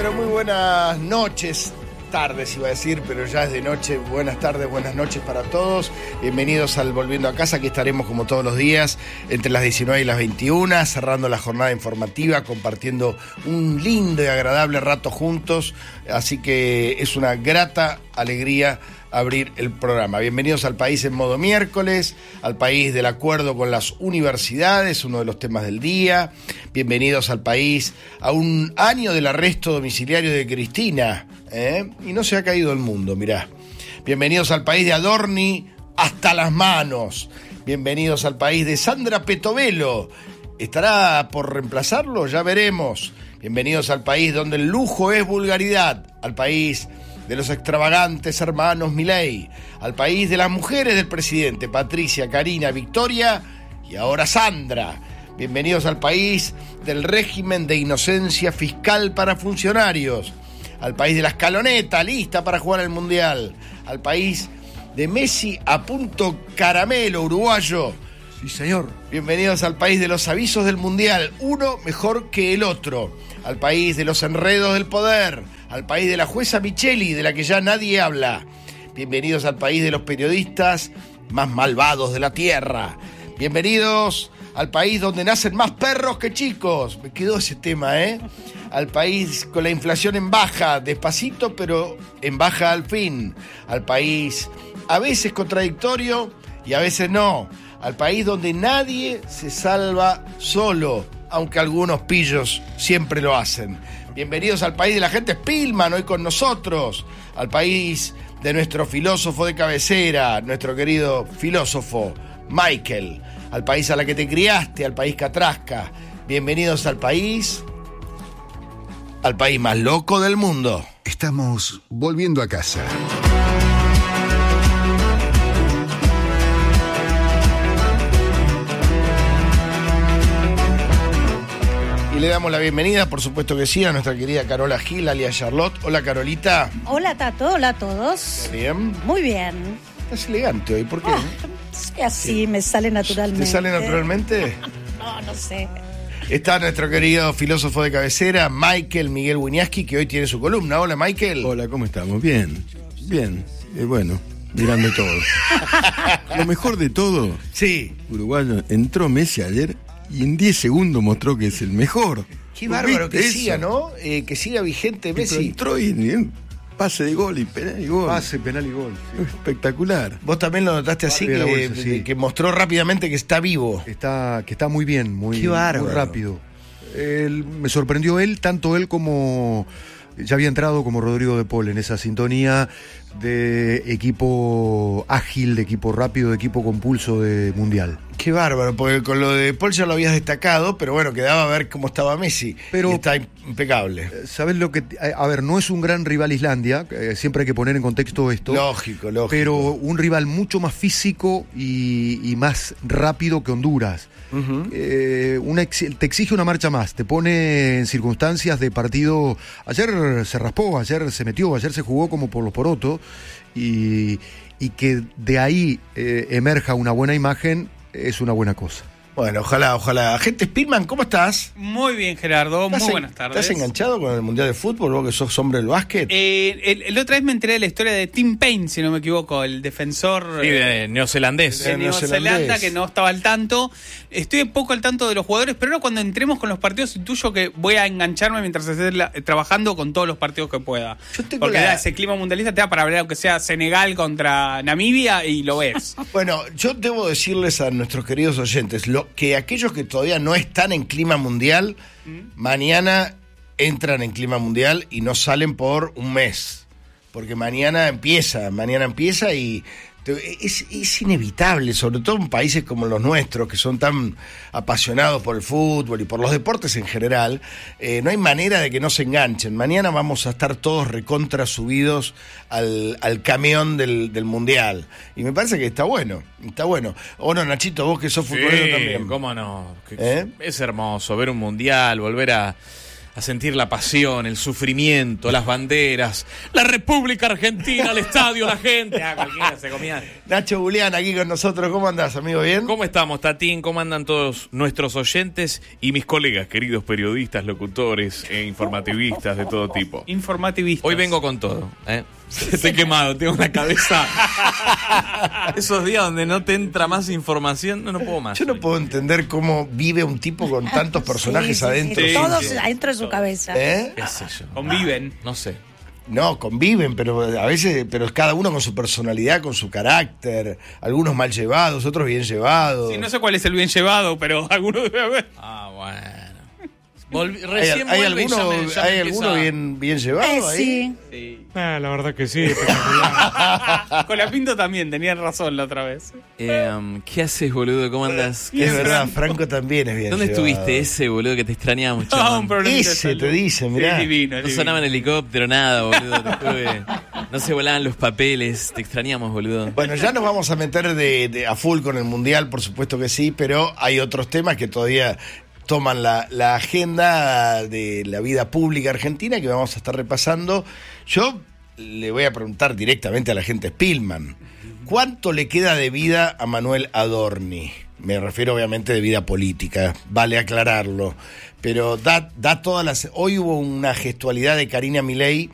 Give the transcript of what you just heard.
pero muy buenas noches, tardes iba a decir, pero ya es de noche. Buenas tardes, buenas noches para todos. Bienvenidos al Volviendo a Casa. Aquí estaremos como todos los días entre las 19 y las 21, cerrando la jornada informativa, compartiendo un lindo y agradable rato juntos. Así que es una grata alegría abrir el programa. Bienvenidos al país en modo miércoles, al país del acuerdo con las universidades, uno de los temas del día. Bienvenidos al país a un año del arresto domiciliario de Cristina, y no se ha caído el mundo, mirá. Bienvenidos al país de Adorni hasta las manos. Bienvenidos al país de Sandra Petovelo. ¿Estará por reemplazarlo? Ya veremos. Bienvenidos al país donde el lujo es vulgaridad, al país de los extravagantes hermanos Milei, al país de las mujeres del presidente, Patricia, Karina, Victoria y ahora Sandra. Bienvenidos al país del régimen de inocencia fiscal para funcionarios, al país de la escaloneta, lista para jugar el Mundial, al país de Messi a punto caramelo, uruguayo. Sí, señor. Bienvenidos al país de los avisos del Mundial, uno mejor que el otro, al país de los enredos del poder, al país de la jueza Micheli, de la que ya nadie habla. Bienvenidos al país de los periodistas más malvados de la tierra. Bienvenidos al país donde nacen más perros que chicos. Me quedó ese tema, Al país con la inflación en baja, despacito, pero en baja al fin. Al país a veces contradictorio y a veces no. Al país donde nadie se salva solo, aunque algunos pillos siempre lo hacen. Bienvenidos al país de la gente Spillman, hoy con nosotros. Al país de nuestro filósofo de cabecera, nuestro querido filósofo Michael. Al país a la que te criaste, al país Catrasca. Bienvenidos al país más loco del mundo. Estamos volviendo a casa. Le damos la bienvenida, por supuesto que sí, a nuestra querida Carola Gil, alias Charlotte. Hola, Carolita. Hola, Tato. Hola a todos. ¿Bien? Muy bien. Estás elegante hoy, ¿por qué? Así me sale naturalmente. ¿Te sale naturalmente? No sé. Está nuestro querido filósofo de cabecera, Michael Miguel Wiñaski, que hoy tiene su columna. Hola, Michael. Hola, ¿cómo estamos? Bien, bien. Bueno, mirando todo. Lo mejor de todo, sí, uruguayo, entró Messi ayer y en 10 segundos mostró que es el mejor. Qué bárbaro que siga, ¿no? Que siga vigente Messi. Pero entró y pase de gol y penal y gol. Pase, penal y gol. Sí. Espectacular. Vos también lo notaste así, que mostró rápidamente que está vivo. Que está muy bien, muy bárbaro, muy rápido. Me sorprendió tanto él como ya había entrado como Rodrigo de Paul en esa sintonía de equipo ágil, de equipo rápido, de equipo con pulso de mundial. Qué bárbaro, porque con lo de Paul ya lo habías destacado, pero bueno, quedaba a ver cómo estaba Messi. Pero está impecable. ¿Sabes lo que...? A ver, no es un gran rival Islandia, siempre hay que poner en contexto esto. Lógico. Pero un rival mucho más físico y más rápido que Honduras. Uh-huh. Te exige una marcha más, te pone en circunstancias de partido. Ayer se raspó, ayer se metió, ayer se jugó como por los porotos, y que de ahí emerja una buena imagen es una buena cosa. Bueno, ojalá. Agente Spillman, ¿cómo estás? Muy bien, Gerardo, muy buenas tardes. ¿Estás enganchado con el Mundial de Fútbol, vos que sos hombre del básquet? El otra vez me enteré de la historia de Tim Payne, si no me equivoco, el defensor neozelandés. De Nueva Zelanda, que no estaba al tanto. Estoy un poco al tanto de los jugadores, pero ahora cuando entremos con los partidos intuyo que voy a engancharme mientras esté trabajando con todos los partidos que pueda. Porque ese clima mundialista te da para ver aunque sea Senegal contra Namibia y lo ves. Bueno, yo debo decirles a nuestros queridos oyentes que aquellos que todavía no están en clima mundial, mañana entran en clima mundial y no salen por un mes. Porque mañana empieza y es inevitable, sobre todo en países como los nuestros, que son tan apasionados por el fútbol y por los deportes en general. No hay manera de que no se enganchen. Mañana vamos a estar todos recontra subidos al camión del Mundial. Y me parece que está bueno. O no, Nachito, vos que sos futbolero también. Cómo no. Es hermoso ver un Mundial, volver a a sentir la pasión, el sufrimiento, las banderas, la República Argentina, el estadio, la gente. Cualquiera se comía. Nacho Julián aquí con nosotros. ¿Cómo andás, amigo? ¿Bien? ¿Cómo estamos, Tatín? ¿Cómo andan todos nuestros oyentes y mis colegas, queridos periodistas, locutores e informativistas de todo tipo? Informativistas. Hoy vengo con todo, ¿eh? Estoy quemado, tengo una cabeza. Esos días donde no te entra más información, no puedo más. Yo no puedo entender cómo vive un tipo con tantos personajes adentro. Sí, todos adentro de su cabeza. ¿Eh? ¿Qué sé yo? Conviven. No sé. No, conviven, pero a veces, pero cada uno con su personalidad, con su carácter. Algunos mal llevados, otros bien llevados. Sí, no sé cuál es el bien llevado, pero alguno debe haber. Bueno. ¿Hay alguno bien llevado ahí? Sí. La verdad que sí, espectacular. Con la Pinto también, tenían razón la otra vez. ¿Qué haces, boludo? ¿Cómo andas? Es verdad, Franco también es bien ¿Dónde llevado. estuviste ese, boludo, que te extrañamos, No, chabón? un problemita de Ese salud. te dice, mirá. Es divino, es No divino. sonaba en helicóptero, nada, boludo. Te juro que no se volaban los papeles. Te extrañamos, boludo. Bueno, ya nos vamos a meter de a full con el Mundial, por supuesto que sí, pero hay otros temas que todavía toman la agenda de la vida pública argentina que vamos a estar repasando. Yo le voy a preguntar directamente a la gente Spillman, ¿cuánto le queda de vida a Manuel Adorni? Me refiero obviamente de vida política, vale aclararlo, pero da todas las... Hoy hubo una gestualidad de Karina Milei